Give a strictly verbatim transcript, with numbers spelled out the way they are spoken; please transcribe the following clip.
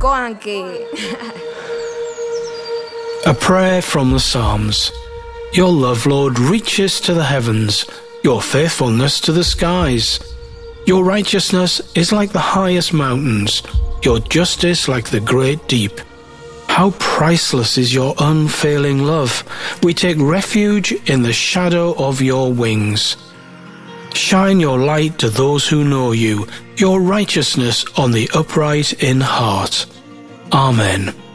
anche. A prayer from the Psalms. Your love, Lord, reaches to the heavens, your faithfulness to the skies. Your righteousness is like the highest mountains, your justice like the great deep. How priceless is your unfailing love. We take refuge in the shadow of your wings. Shine your light to those who know you, your righteousness on the upright in heart. Amen.